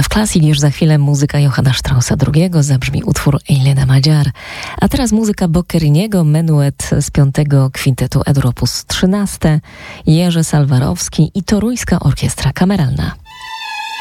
RMF Classic, już za chwilę muzyka Johanna Straussa II, zabrzmi utwór Elena Magyar. A teraz muzyka Boccheriniego, menuet z 5. kwintetu Edur op. 13, Jerzy Salwarowski i Toruńska Orkiestra Kameralna.